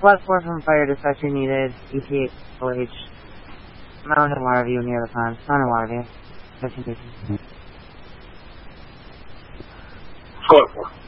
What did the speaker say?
Plus 4 from fire dispatcher needed. ETH. Mountain water view near the pond. Mountain water view. 15. Plus 4.